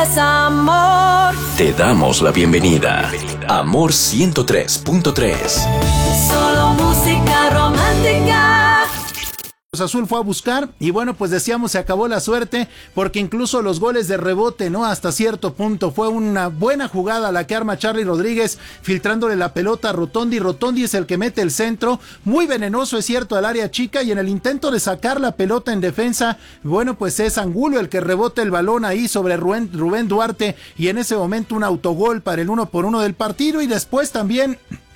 Amor. Te damos la bienvenida. Amor 103.3. Solo música romántica. Cruz Azul fue a buscar y bueno, pues decíamos, se acabó la suerte porque incluso los goles de rebote, ¿no? Hasta cierto punto fue una buena jugada la que arma Charly Rodríguez filtrándole la pelota a Rotondi. Rotondi es el que mete el centro, muy venenoso es cierto al área chica, y en el intento de sacar la pelota en defensa, bueno, pues es Angulo el que rebota el balón ahí sobre Rubén Duarte, y en ese momento un autogol para el 1-1 del partido. Y después también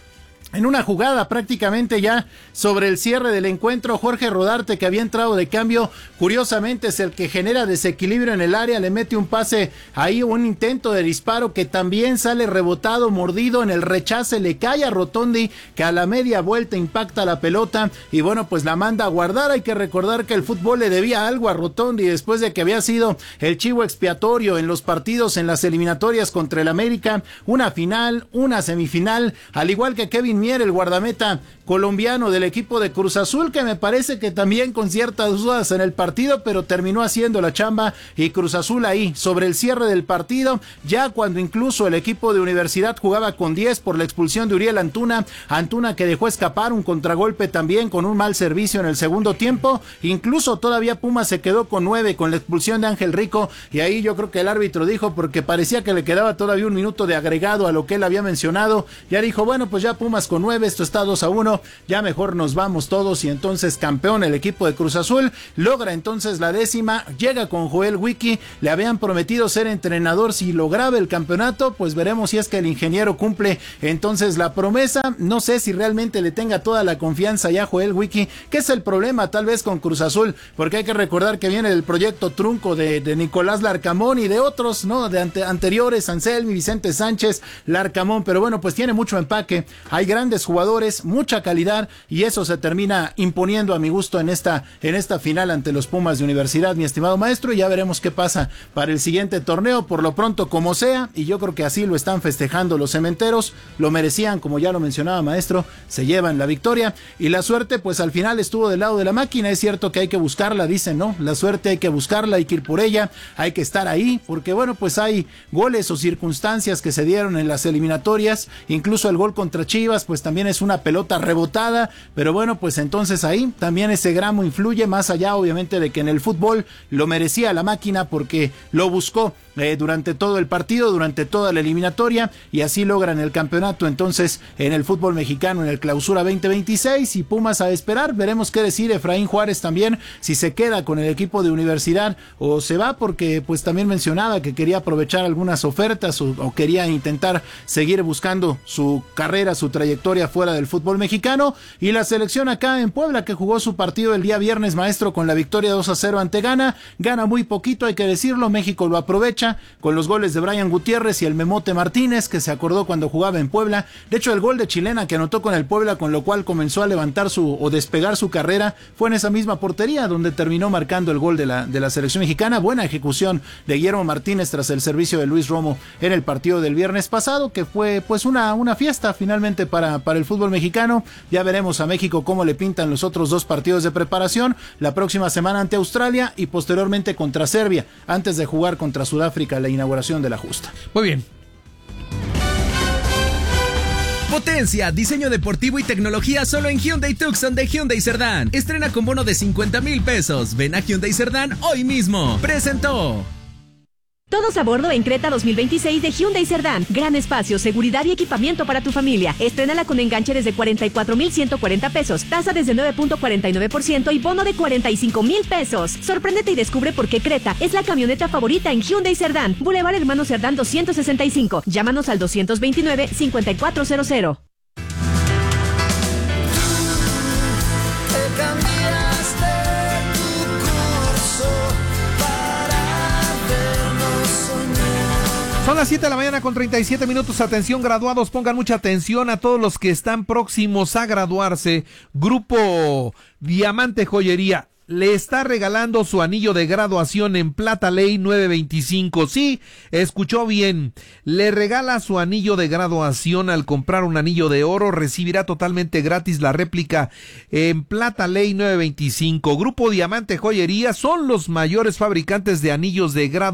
en una jugada prácticamente ya sobre el cierre del encuentro, Jorge Rodarte, que había entrado de cambio, curiosamente es el que genera desequilibrio en el área, le mete un pase ahí, un intento de disparo que también sale rebotado, mordido, en el rechace le cae a Rotondi, que a la media vuelta impacta la pelota y bueno, pues la manda a guardar. Hay que recordar que el fútbol le debía algo a Rotondi después de que había sido el chivo expiatorio en los partidos, en las eliminatorias contra el América, una final, una semifinal, al igual que Kevin Mier, el guardameta colombiano del equipo de Cruz Azul, que me parece que también con ciertas dudas en el partido, pero terminó haciendo la chamba. Y Cruz Azul ahí sobre el cierre del partido, ya cuando incluso el equipo de Universidad jugaba con 10 por la expulsión de Uriel Antuna que dejó escapar un contragolpe también con un mal servicio en el segundo tiempo. Incluso todavía Pumas se quedó con 9 con la expulsión de Ángel Rico, y ahí yo creo que el árbitro dijo, porque parecía que le quedaba todavía un minuto de agregado a lo que él había mencionado, ya dijo, bueno, pues ya Pumas con 9, esto está 2-1, ya mejor nos vamos todos. Y entonces campeón el equipo de Cruz Azul, logra entonces la 10ª, llega con Joel Wiki, le habían prometido ser entrenador si lograba el campeonato, pues veremos si es que el ingeniero cumple entonces la promesa. No sé si realmente le tenga toda la confianza ya Joel Wiki, que es el problema tal vez con Cruz Azul, porque hay que recordar que viene el proyecto trunco de Nicolás Larcamón y de otros, ¿no? De anteriores, Anselmi, Vicente Sánchez, Larcamón, pero bueno, pues tiene mucho empaque, hay grandes jugadores, mucha calidad, y eso se termina imponiendo a mi gusto en esta final ante los Pumas de Universidad, mi estimado maestro, y ya veremos qué pasa para el siguiente torneo. Por lo pronto, como sea, y yo creo que así lo están festejando los cementeros, lo merecían, como ya lo mencionaba maestro, se llevan la victoria, y la suerte pues al final estuvo del lado de la máquina. Es cierto que hay que buscarla, dicen, ¿no? La suerte hay que buscarla, hay que ir por ella, hay que estar ahí, porque bueno, pues hay goles o circunstancias que se dieron en las eliminatorias, incluso el gol contra Chivas, pues también es una pelota rebotada, pero bueno, pues entonces ahí también ese gramo influye, más allá obviamente de que en el fútbol lo merecía la máquina porque lo buscó durante todo el partido, durante toda la eliminatoria, y así logran el campeonato entonces en el fútbol mexicano en el Clausura 2026. Y Pumas a esperar, veremos qué decir Efraín Juárez también, si se queda con el equipo de Universidad o se va, porque pues también mencionaba que quería aprovechar algunas ofertas o quería intentar seguir buscando su carrera, su trayectoria fuera del fútbol mexicano. Y la selección acá en Puebla, que jugó su partido el día viernes, maestro, con la victoria 2-0 ante Ghana, gana muy poquito, hay que decirlo, México lo aprovecha con los goles de Brian Gutiérrez y el Memote Martínez, que se acordó cuando jugaba en Puebla. De hecho, el gol de Chilena que anotó con el Puebla, con lo cual comenzó a levantar o despegar su carrera, fue en esa misma portería donde terminó marcando el gol de la selección mexicana. Buena ejecución de Guillermo Martínez tras el servicio de Luis Romo en el partido del viernes pasado, que fue pues una fiesta finalmente para el fútbol mexicano. Ya veremos a México cómo le pintan los otros dos partidos de preparación, la próxima semana ante Australia y posteriormente contra Serbia, antes de jugar contra Sudáfrica la inauguración de la justa. Muy bien. Potencia, diseño deportivo y tecnología solo en Hyundai Tucson de Hyundai Cerdán. Estrena con bono de 50,000 pesos. Ven a Hyundai Cerdán hoy mismo. Presentó. Todos a bordo en Creta 2026 de Hyundai Cerdán. Gran espacio, seguridad y equipamiento para tu familia. Estrénala con enganche desde 44,140 pesos, tasa desde 9.49% y bono de 45,000 pesos. Sorpréndete y descubre por qué Creta es la camioneta favorita en Hyundai Cerdán. Boulevard Hermano Cerdán 265. Llámanos al 229-5400. Son las 7 de la mañana con 37 minutos. Atención, graduados, pongan mucha atención a todos los que están próximos a graduarse. Grupo Diamante Joyería le está regalando su anillo de graduación en plata ley 925. Sí, escuchó bien. Le regala su anillo de graduación. Al comprar un anillo de oro recibirá totalmente gratis la réplica en plata ley 925. Grupo Diamante Joyería son los mayores fabricantes de anillos de graduación